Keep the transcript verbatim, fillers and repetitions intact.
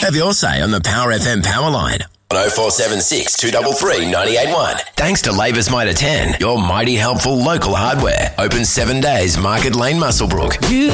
Have your say on the Power F M Power Line. oh four seven six, two three three, nine eight one. Thanks to Labour's Mitre ten, your mighty helpful local hardware. Open seven days, Market Lane, Muswellbrook.